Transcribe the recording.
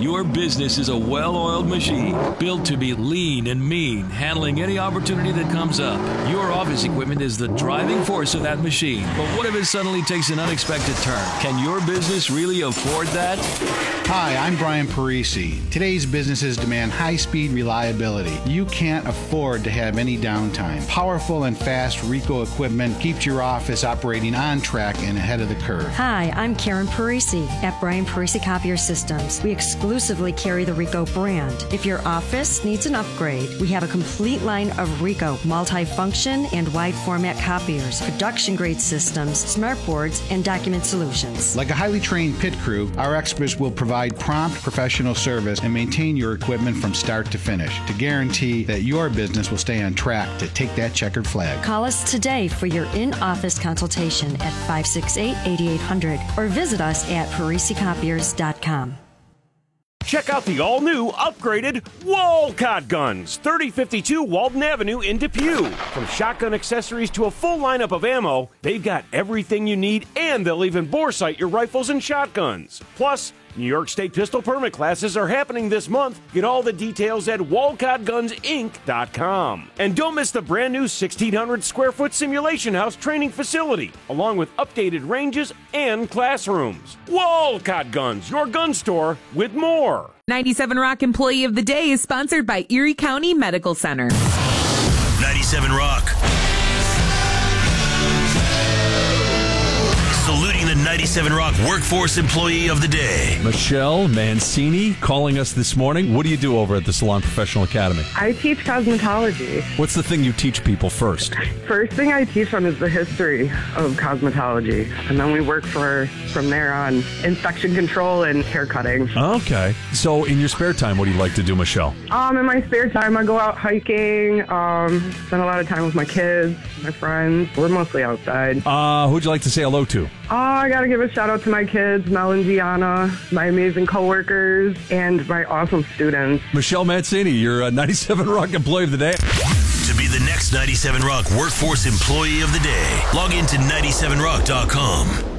Your business is a well-oiled machine, built to be lean and mean, handling any opportunity that comes up. Your office equipment is the driving force of that machine. But what if it suddenly takes an unexpected turn? Can your business really afford that? Hi, I'm Brian Parisi. Today's businesses demand high-speed reliability. You can't afford to have any downtime. Powerful and fast Ricoh equipment keeps your office operating on track and ahead of the curve. Hi, I'm Karen Parisi at Brian Parisi Copier Systems. We exclusively carry the Ricoh brand. If your office needs an upgrade, we have a complete line of Ricoh multifunction and wide format copiers, production-grade systems, smart boards, and document solutions. Like a highly trained pit crew, our experts will provide prompt professional service and maintain your equipment from start to finish to guarantee that your business will stay on track to take that checkered flag. Call us today for your in-office consultation at 568-8800 or visit us at parisicopiers.com. Check out the all-new, upgraded Walcott Guns, 3052 Walden Avenue in Depew. From shotgun accessories to a full lineup of ammo, they've got everything you need, and they'll even bore sight your rifles and shotguns. Plus, New York State pistol permit classes are happening this month. Get all the details at WalcottGunsInc.com. And don't miss the brand new 1,600 square foot simulation house training facility, along with updated ranges and classrooms. Walcott Guns, your gun store with more. 97 Rock Employee of the Day is sponsored by Erie County Medical Center. 97 Rock. Saluting the 97 Rock Workforce Employee of the Day. Michelle Mancini calling us this morning. What do you do over at the Salon Professional Academy? I teach cosmetology. What's the thing you teach people first? First thing I teach them is the history of cosmetology. And then we work from there on infection control and hair cutting. Okay. So in your spare time, what do you like to do, Michelle? In my spare time, I go out hiking, spend a lot of time with my kids, my friends. We're mostly outside. Who'd you like to say hello to? I got to give a shout out to my kids, Mel and Gianna, my amazing coworkers, and my awesome students. Michelle Mancini, you're a 97 Rock Employee of the Day. To be the next 97 Rock Workforce Employee of the Day, log into 97rock.com.